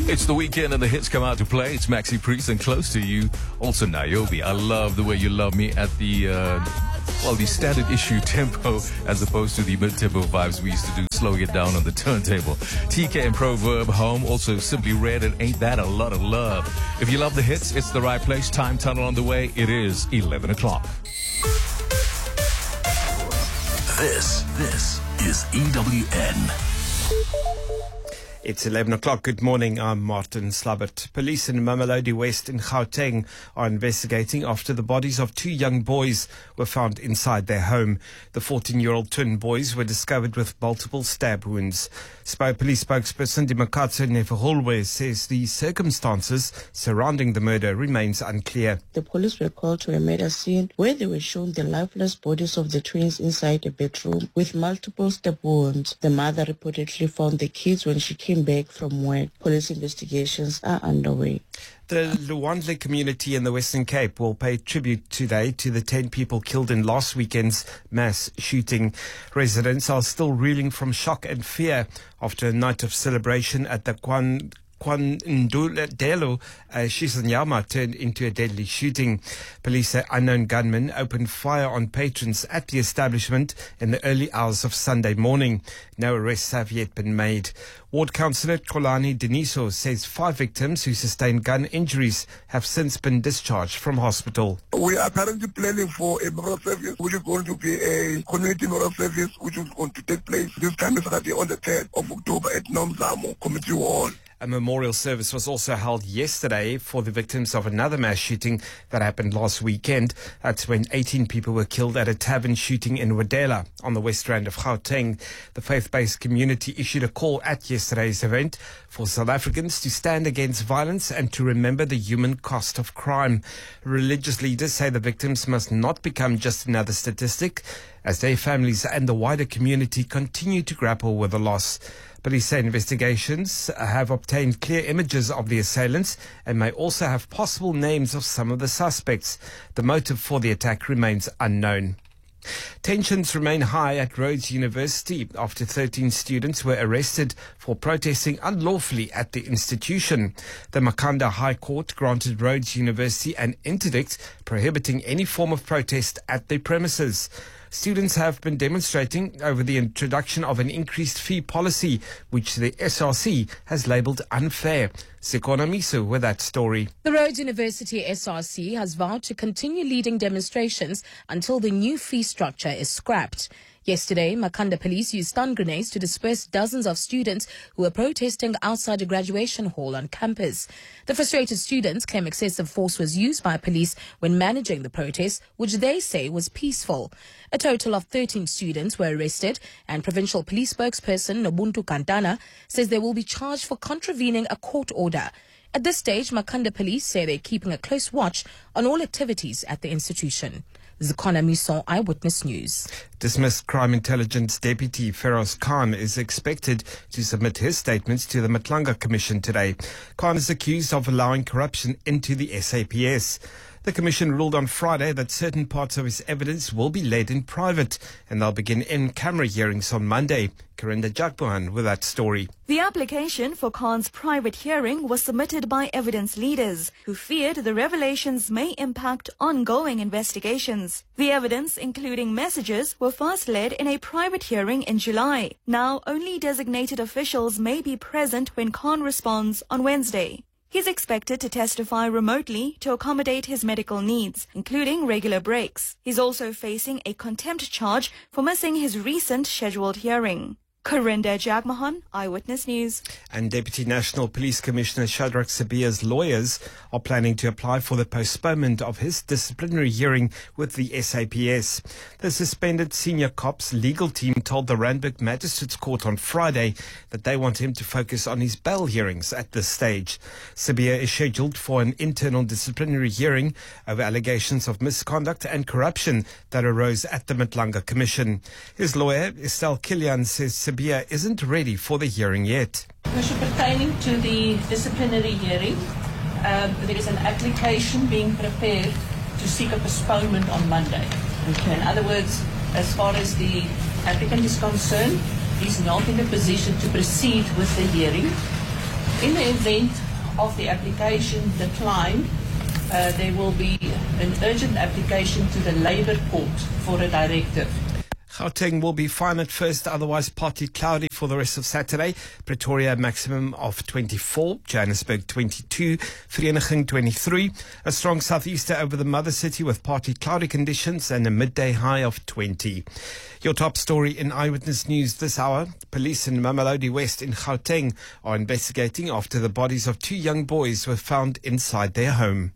It's the weekend and the hits come out to play. It's Maxi Priest and close to you. Also Niobe. I love the way you love me at the standard issue tempo as opposed to the mid-tempo vibes we used to do, slowing it down on the turntable. TK and Proverb Home, also Simply Red and Ain't That a Lot of Love. If you love the hits, it's the right place. Time Tunnel on the way. It is 11 o'clock. This is EWN. It's 11 o'clock. Good morning. I'm Martin Slabbert. Police in Mamelodi West in Gauteng are investigating after the bodies of two young boys were found inside their home. The 14-year-old twin boys were discovered with multiple stab wounds. Police spokesperson Dimakatso Nefuholwe says the circumstances surrounding the murder remains unclear. The police were called to a murder scene where they were shown the lifeless bodies of the twins inside a bedroom with multiple stab wounds. The mother reportedly found the kids when she came back from work. Police investigations are underway. The Luandle community in the Western Cape will pay tribute today to the 10 people killed in last weekend's mass shooting. Residents are still reeling from shock and fear after a night of celebration at the Kwandundelo Shisanyama turned into a deadly shooting. Police say unknown gunmen opened fire on patrons at the establishment in the early hours of Sunday morning. No arrests have yet been made. Ward Councillor Kolani Deniso says 5 victims who sustained gun injuries have since been discharged from hospital. We are currently planning for a memorial service, which is going to be a community memorial service, which is going to take place this coming Saturday on the 3rd of October at Nomzamo Community Hall. A memorial service was also held yesterday for the victims of another mass shooting that happened last weekend. That's when 18 people were killed at a tavern shooting in Wadela on the west rand of Gauteng. The faith-based community issued a call at yesterday's event for South Africans to stand against violence and to remember the human cost of crime. Religious leaders say the victims must not become just another statistic as their families and the wider community continue to grapple with the loss. Police say investigations have obtained clear images of the assailants and may also have possible names of some of the suspects. The motive for the attack remains unknown. Tensions remain high at Rhodes University after 13 students were arrested for protesting unlawfully at the institution. The Makhanda High Court granted Rhodes University an interdict prohibiting any form of protest at their premises. Students have been demonstrating over the introduction of an increased fee policy, which the SRC has labelled unfair. Sekona Miso with that story. The Rhodes University SRC has vowed to continue leading demonstrations until the new fee structure is scrapped. Yesterday, Makhanda police used stun grenades to disperse dozens of students who were protesting outside a graduation hall on campus. The frustrated students claim excessive force was used by police when managing the protest, which they say was peaceful. A total of 13 students were arrested, and provincial police spokesperson Nobuntu Kantana says they will be charged for contravening a court order. At this stage, Makhanda police say they're keeping a close watch on all activities at the institution. Zekona Mison, Eyewitness News. Dismissed Crime Intelligence Deputy Feroz Khan is expected to submit his statements to the Matlanga Commission today. Khan is accused of allowing corruption into the SAPS. The Commission ruled on Friday that certain parts of his evidence will be laid in private, and they'll begin in-camera hearings on Monday. Karinda Jagbuhan with that story. The application for Khan's private hearing was submitted by evidence leaders who feared the revelations may impact ongoing investigations. The evidence, including messages, were first led in a private hearing in July. Now, only designated officials may be present when Khan responds on Wednesday. He's expected to testify remotely to accommodate his medical needs, including regular breaks. He's also facing a contempt charge for missing his recent scheduled hearing. Karinda Jagmohan, Eyewitness News. And Deputy National Police Commissioner Shadrach Sibiya's lawyers are planning to apply for the postponement of his disciplinary hearing with the SAPS. The suspended senior cop's legal team told the Randburg Magistrates Court on Friday that they want him to focus on his bail hearings at this stage. Sibiya is scheduled for an internal disciplinary hearing over allegations of misconduct and corruption that arose at the Matlanga Commission. His lawyer, Estelle Kilian, says Sibiya isn't ready for the hearing yet. Issue pertaining to the disciplinary hearing, there is an application being prepared to seek a postponement on Monday. Okay. In other words, as far as the applicant is concerned, he's not in a position to proceed with the hearing. In the event of the application declined, there will be an urgent application to the Labour Court for a directive. Gauteng will be fine at first, otherwise partly cloudy for the rest of Saturday. Pretoria maximum of 24, Johannesburg 22, Vereeniging 23. A strong southeaster over the mother city with partly cloudy conditions and a midday high of 20. Your top story in Eyewitness News this hour. Police in Mamelodi West in Gauteng are investigating after the bodies of 2 young boys were found inside their home.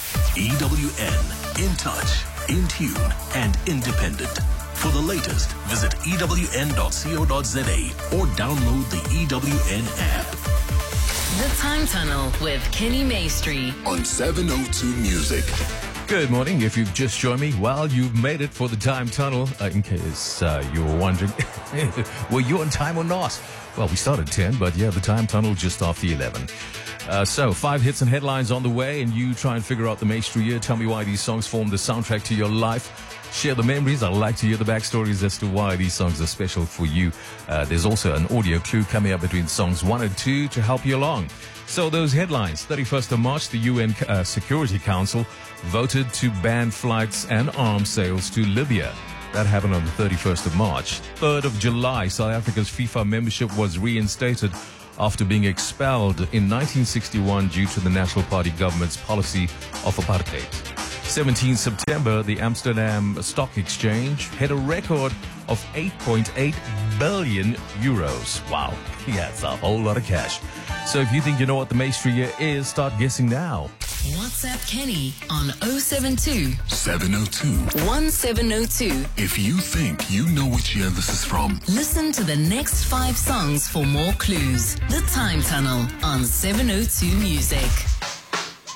EWN, in touch, in tune, and independent. For the latest, visit ewn.co.za or download the EWN app. The Time Tunnel with Kenny Maestri On 702 Music. Good morning. If you've just joined me, well, you've made it for the Time Tunnel. In case you were wondering, were you on time or not? Well, we started 10, but yeah, the Time Tunnel just after 11. So 5 hits and headlines on the way, and you try and figure out the Maestri year. Tell me why these songs form the soundtrack to your life. Share the memories. I'd like to hear the backstories as to why these songs are special for you. There's also an audio clue coming up between songs 1 and 2 to help you along. So those headlines. 31st of March, the UN Security Council voted to ban flights and arms sales to Libya. That happened on the 31st of March. 3rd of July, South Africa's FIFA membership was reinstated after being expelled in 1961 due to the National Party government's policy of apartheid. 17 September, the Amsterdam Stock Exchange hit a record of 8.8 billion euros. Wow, yeah, it's a whole lot of cash. So if you think you know what the Maestri year is, start guessing now. WhatsApp Kenny on 072 702. 1702. If you think you know which year this is from, Listen to the next 5 songs for more clues. The Time Tunnel on 702 Music.